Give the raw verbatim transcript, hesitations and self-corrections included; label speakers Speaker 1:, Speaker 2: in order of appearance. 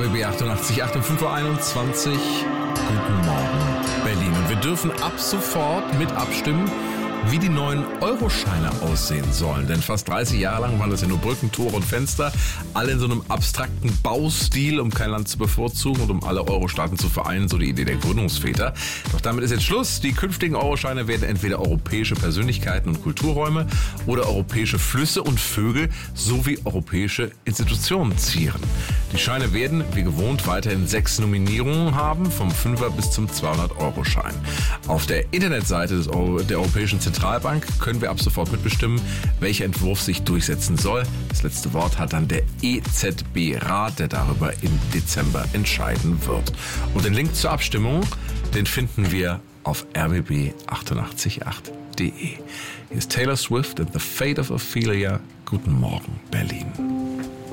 Speaker 1: B achtundachtzig Komma acht um fünf Uhr einundzwanzig. Guten Morgen, Berlin. Und wir dürfen ab sofort mit abstimmen, wie die neuen Euroscheine aussehen sollen. Denn fast dreißig Jahre lang waren das ja nur Brücken, Tore und Fenster. Alle in so einem abstrakten Baustil, um kein Land zu bevorzugen und um alle Euro-Staaten zu vereinen, so die Idee der Gründungsväter. Doch damit ist jetzt Schluss. Die künftigen Euroscheine werden entweder europäische Persönlichkeiten und Kulturräume oder europäische Flüsse und Vögel sowie europäische Institutionen zieren. Die Scheine werden, wie gewohnt, weiterhin sechs Nominierungen haben, vom Fünfer bis zum zweihundert-Euro-Schein. Auf der Internetseite des Euro- der Europäischen Zentralbank können wir ab sofort mitbestimmen, welcher Entwurf sich durchsetzen soll. Das letzte Wort hat dann der E Z B-Rat, der darüber im Dezember entscheiden wird. Und den Link zur Abstimmung, den finden wir auf r b b achtundachtzig Komma acht punkt d e. Hier ist Taylor Swift and the Fate of Ophelia. Guten Morgen, Berlin.